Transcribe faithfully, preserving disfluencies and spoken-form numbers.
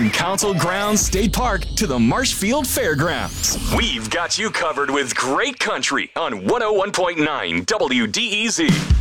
From Council Grounds State Park to the Marshfield Fairgrounds, we've got you covered with great country on one oh one point nine W D E Z.